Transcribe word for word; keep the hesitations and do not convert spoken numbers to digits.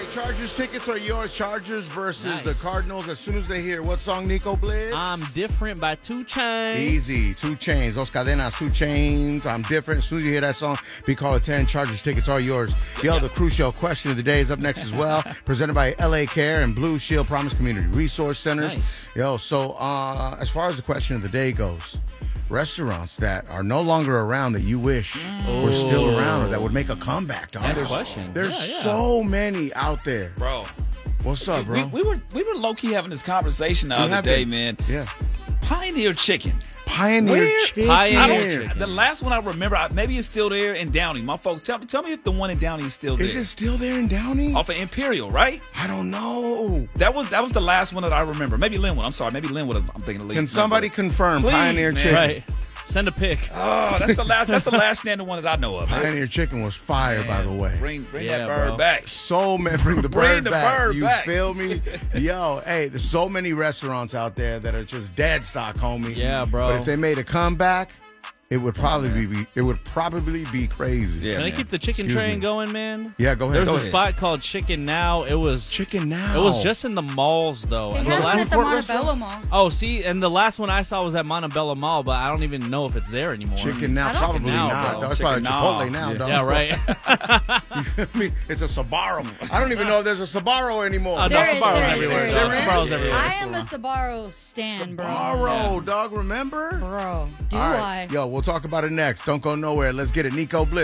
right, Chargers tickets are yours. Chargers versus Nice. the Cardinals. As soon as they hear what song, Nico Blitz? I'm Different by two Chainz. Easy. Two Chains. Dos Cadenas, Two Chains. I'm different. As soon as you hear that song, be called at ten. Chargers tickets are yours. Yo, the crucial question of the day is up next as well. Presented by L A Care and Blue Shield Promise Community Resource Centers. Nice. Yo, so uh, as far as the question of the day goes, restaurants that are no longer around that you wish were still around or that would make a comeback. Dog. Nice There's, question. There's Yeah, yeah. so many out there. Bro. What's up, bro? We, we were we were low key having this conversation the We other have day, been. man. Yeah. Pioneer Chicken. Pioneer Where? Chicken. Pioneer I don't, Chicken. the last one I remember, I, maybe it's still there in Downey. My folks, tell me, tell me if the one in Downey is still there. Is it still there in Downey? Off of Imperial, right? I don't know. That was that was the last one that I remember. Maybe Linwood. I'm sorry, maybe Linwood. I'm thinking of Linwood. Can somebody confirm Please, Pioneer man. Chicken? Right. Send a pic. Oh, that's the last. That's the last standing one that I know of. man. Pioneer Chicken was fire, by the way. Bring bring Yeah, that bird bro. back. So many, bring the Bring bird the back. bird you back. feel me? Yo, hey, there's so many restaurants out there that are just dead stock, homie. Yeah, bro. But if they made a comeback, it would probably be it would probably be crazy. Yeah, Can I man. keep the chicken Excuse train me. going, man? Yeah, go ahead. There's Go a ahead. spot called Chicken Now. It was Chicken Now. It was just in the malls though. They And the have it last at the Food court Montebello Mall. Oh, see, and the last one I saw was at Montebello Mall, but I don't even know if it's there anymore. Chicken Now. I don't Probably think now, not. bro. Dog. It's Chicken probably Chipotle Now. now, Yeah. dog. Yeah, right. You feel me? It's a Sabaro. I don't even know if there's a Sabaro anymore. Oh, no, There is, Sbarro's there is, everywhere. there dog. is. Sbarro's everywhere. I am a Sbarro stan, bro. Sabaro, dog. Remember? Bro, do All right. I? Yo, we'll talk about it next. Don't go nowhere. Let's get it. Nico Blitz.